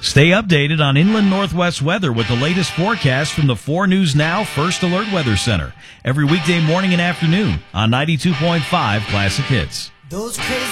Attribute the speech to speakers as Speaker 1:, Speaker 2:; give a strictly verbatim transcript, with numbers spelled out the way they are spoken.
Speaker 1: Stay updated on Inland Northwest weather with the latest forecast from the four News Now First Alert Weather Center. Every weekday morning and afternoon on ninety-two point five Classic Hits.
Speaker 2: Those crazy